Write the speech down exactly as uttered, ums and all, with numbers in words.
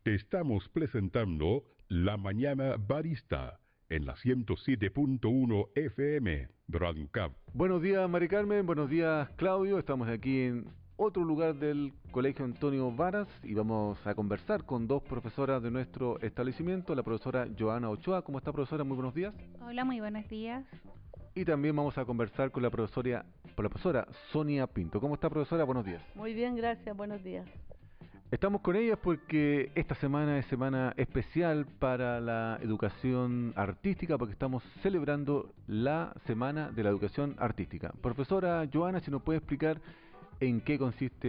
Estamos presentando La Mañana Barista en la ciento siete punto uno F M, Brancap. Buenos días, Mari Carmen. Buenos días, Claudio. Estamos aquí en otro lugar del Colegio Antonio Varas y vamos a conversar con dos profesoras de nuestro establecimiento, la profesora Joana Ochoa. ¿Cómo está, profesora? Muy buenos días. Hola, muy buenos días. Y también vamos a conversar con la profesora, con la profesora Sonia Pinto. ¿Cómo está, profesora? Buenos días. Muy bien, gracias. Buenos días. Estamos con ellas porque esta semana es semana especial para la educación artística, porque estamos celebrando la Semana de la Educación Artística. Profesora Joana, si nos puede explicar en qué consiste